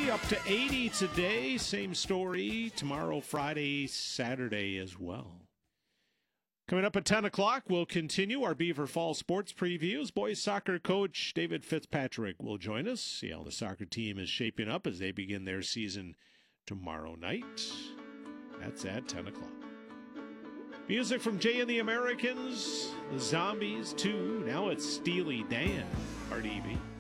60, up to 80 today. Same story tomorrow, Friday, Saturday as well. Coming up at 10 o'clock, we'll continue our Beaver Falls sports previews. Boys soccer coach David Fitzpatrick will join us, see how the soccer team is shaping up as they begin their season tomorrow night. That's at 10 o'clock. Music from Jay and the Americans, the Zombies, too. Now it's Steely Dan, Cardi B.